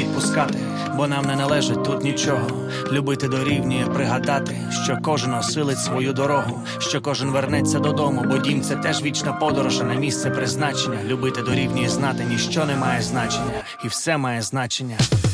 відпускати, бо нам не належить тут нічого. Любити дорівнює пригадати, що кожен осилить свою дорогу, що кожен вернеться додому, бо дім – це теж вічна подорож, а не місце призначення. Любити дорівнює знати, ніщо не має значення, і все має значення.